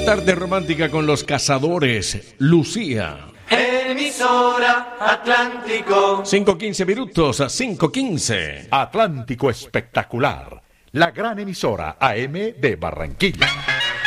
tarde romántica con Los Cazadores, Lucía. Emisora Atlántico. 5:15 minutos a 5:15. Atlántico Espectacular, la gran emisora AM de Barranquilla.